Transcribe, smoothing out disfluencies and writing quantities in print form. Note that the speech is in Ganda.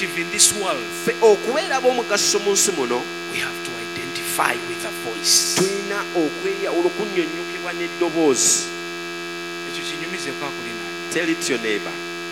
effective in this world, okubeera ab'omugaso mu nsi muno we have to identify with a voice. tulina okunyonyokebwa n'eddoboozi. Ekyo kinyumizeko akulina. Tell it to your neighbor.